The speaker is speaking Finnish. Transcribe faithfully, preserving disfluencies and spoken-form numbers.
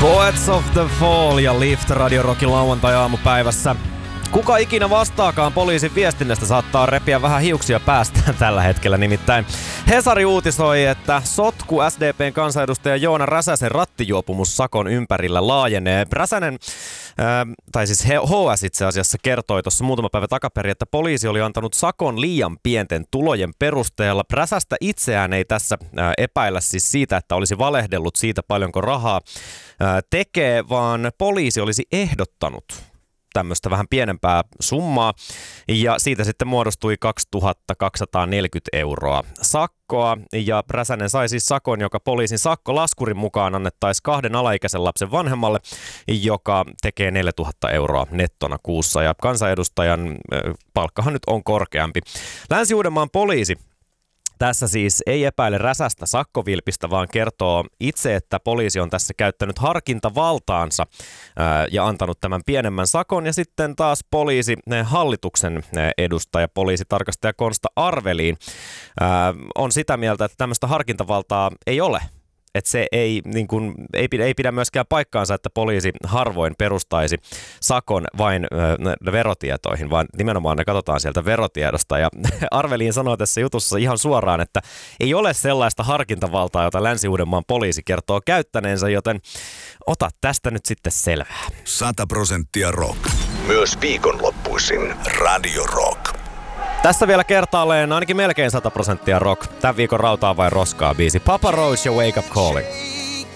Poets of the Fall ja Lift Radio Rockin lauantai-aamupäivässä. Kuka ikinä vastaakaan poliisin viestinnästä saattaa repiä vähän hiuksia päästään tällä hetkellä. Nimittäin Hesari uutisoi, että sotku S D P:n kansanedustaja Joona Räsäsen rattijuopumussakon ympärillä laajenee. Räsänen, äh, tai siis H S itse asiassa kertoi tuossa muutama päivä takaperin, että poliisi oli antanut sakon liian pienten tulojen perusteella. Räsästä itseään ei tässä äh, epäillä siis siitä, että olisi valehdellut siitä paljonko rahaa äh, tekee, vaan poliisi olisi ehdottanut tämmöistä vähän pienempää summaa, ja siitä sitten muodostui kaksituhatta kaksisataaneljäkymmentä euroa sakkoa, ja Räsänen sai siis sakon, joka poliisin sakkolaskurin mukaan annettaisiin kahden alaikäisen lapsen vanhemmalle, joka tekee neljätuhatta euroa nettona kuussa, ja kansanedustajan palkkahan nyt on korkeampi. Länsi-Uudenmaan poliisi tässä siis ei epäile Räsästä sakkovilpistä, vaan kertoo itse, että poliisi on tässä käyttänyt harkintavaltaansa ää, ja antanut tämän pienemmän sakon. Ja sitten taas poliisi, hallituksen edustaja, poliisitarkastaja Konsta Arveliin ää, on sitä mieltä, että tämmöistä harkintavaltaa ei ole. Että se ei, niin kun, ei, pidä, ei pidä myöskään paikkaansa, että poliisi harvoin perustaisi sakon vain ö, verotietoihin, vaan nimenomaan ne katsotaan sieltä verotiedosta. Ja Arveliin sanoo tässä jutussa ihan suoraan, että ei ole sellaista harkintavaltaa, jota Länsi-Uudenmaan poliisi kertoo käyttäneensä, joten ota tästä nyt sitten selvää. sata prosenttia rock. Myös viikonloppuisin Radio Rock. Tässä vielä kertaalleen ainakin melkein sata prosenttia rock. Tämän viikon Rautaa vai roskaa -biisi. Papa Roach ja Wake Up Calling.